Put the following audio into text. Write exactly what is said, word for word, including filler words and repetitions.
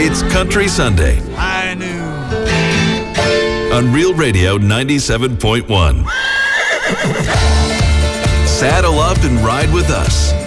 It's Country Sunday. I knew. On Real Radio ninety-seven point one. Saddle up and ride with us.